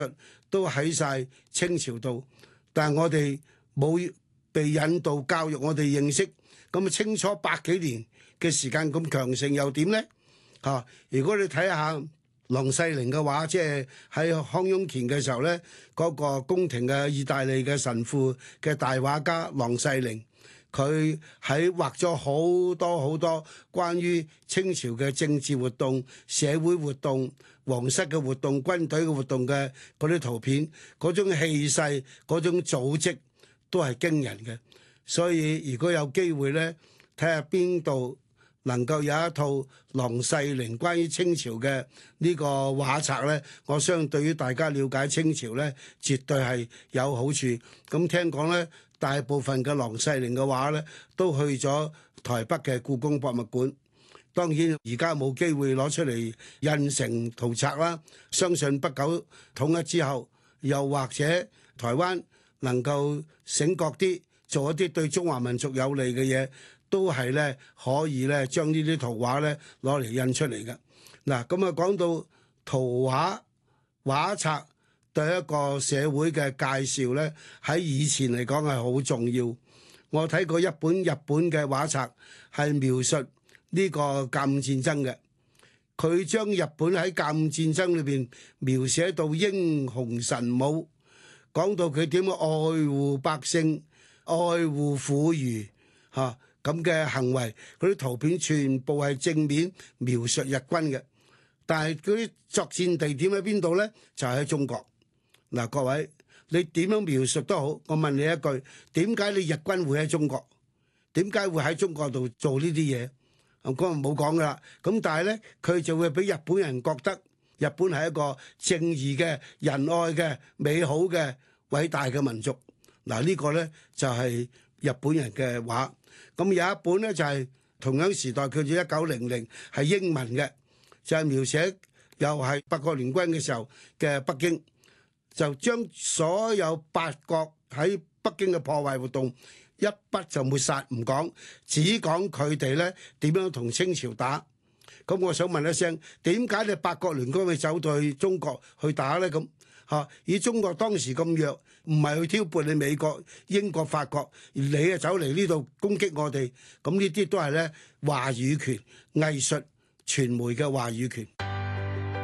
都喺晒清朝度，但係我哋冇被引導教育我哋認識，咁清楚100幾年嘅時間咁強盛又點呢？如果你睇下郎世寧嘅畫，即係喺康雍乾嘅時候呢，嗰個宮廷嘅意大利嘅神父嘅大畫家郎世寧，佢喺畫咗好多關於清朝嘅政治活動、社會活動、皇室嘅活動、軍隊嘅活動嘅嗰啲圖片，嗰種氣勢、嗰種組織都係驚人嘅。所以如果有機會呢，睇下邊度能夠有一套郎世寧關於清朝嘅呢個畫冊呢，我相信對於大家了解清朝呢，絕對係有好處。咁聽講呢，大部分嘅郎世寧嘅畫呢，都去咗台北嘅故宮博物館。當然而家冇機會攞出嚟印成圖冊啦。相信不久統一之後，又或者台灣能夠醒覺啲，做一啲對中華民族有利嘅嘢，都係咧可以咧將呢啲圖畫咧攞嚟印出嚟嘅。嗱，咁啊講到圖畫畫冊對一個社會嘅介紹咧，喺以前嚟講係好重要。我睇過一本日本嘅畫冊，係描述呢個甲午戰爭嘅。佢將日本喺甲午戰爭裏邊描寫到英雄神武，講到佢點樣愛護百姓、愛護婦孺嚇咁嘅行為，嗰啲圖片全部係正面描述日軍嘅。但係嗰啲作戰地點喺邊度呢？就係喺中國。嗱，各位，你點樣描述都好，我問你一句：點解你日軍會喺中國？點解會喺中國度做呢啲嘢？我嗰日冇講噶啦。咁但係呢，佢就會俾日本人覺得日本係一個正義嘅、仁愛嘅、美好嘅、偉大嘅民族。嗱，呢個呢，就係日本人嘅畫。咁有一本呢，就係同樣時代，叫做1900，係英文嘅，就係描寫又係八國聯軍嘅時候嘅北京，就將所有八國喺北京嘅破壞活動一筆就抹殺，唔講，只講佢哋咧點樣同清朝打。咁我想問一聲，點解你八國聯軍會走到去中國去打咧？咁以中國當時咁弱，唔係去挑撥你美國、英國、法國，而你啊走嚟呢度攻擊我哋，咁呢啲都係咧話語權、藝術、傳媒嘅話語權。